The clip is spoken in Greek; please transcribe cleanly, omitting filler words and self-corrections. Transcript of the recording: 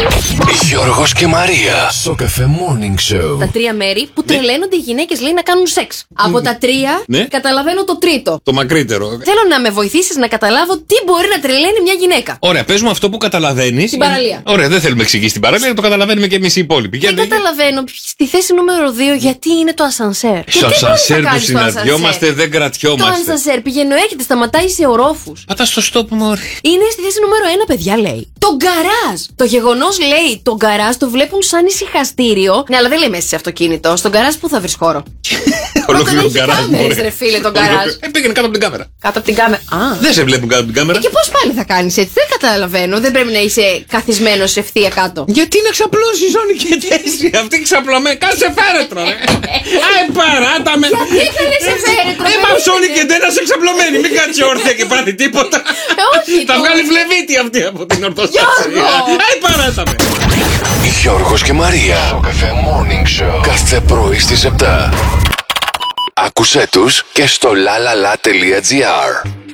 Γιώργος και Μαρία. Στο Cafe Morning Show. Τα τρία μέρη που τρελαίνονται οι γυναίκες, λέει, να κάνουν σεξ. Από τα τρία, καταλαβαίνω το τρίτο. Το μακρύτερο. Θέλω να με βοηθήσεις να καταλάβω τι μπορεί να τρελαίνει μια γυναίκα. Ωραία, πες μου αυτό που καταλαβαίνεις. Στην παραλία. Ωραία, δεν θέλουμε εξηγήσει την παραλία, το καταλαβαίνουμε και εμείς οι υπόλοιποι. Δεν καταλαβαίνω στη θέση νούμερο 2 γιατί είναι το ασανσέρ. Στο ασανσέρ που συναντιόμαστε δεν κρατιόμαστε. Το ασανσέρ πηγαίνω, έρχεται, σταματάει σε ορόφους. Πατάς στο stop, μωρή. Είναι στη θέση νούμερο 1, παιδιά, λέει. Το γκαράζ. Το γεγονός, λέει, το γκαράζ το βλέπουν σαν ησυχαστήριο. Ναι, αλλά δεν λέει μέσα σε αυτοκίνητο. Στον γκαράζ που θα βρει χώρο. Ολόκληρο γκαράζ. Ρε φίλε, τον γκαράζ. Πήγαινε κάτω από την κάμερα. Κάτω από την κάμερα. Δεν σε βλέπουν κάτω από την κάμερα. Και πώς πάλι θα κάνεις έτσι, δεν καταλαβαίνω. Δεν πρέπει να είσαι καθισμένος ευθεία κάτω. Γιατί να ξαπλώσεις όλη και έτσι. Αυτή ξαπλωμένη. Κάτσε φέρετρο, ρε. Άι, παράτα με. Γιατί ήθελε σε φέρετρο. Όλη και δεν είσαι ξαπλωμένη. Μην κάτσει όρθια και πάθει τίποτα. Όχι. Θα βγάλει φλεβίτη αυτή από την ορθοστασία. Άι, παράτα με. Γιώργος και Μαρία. Στο Cafe Morning Show. Κάθε πρωί στις 7. Άκουσέ τους και στο lalala.gr.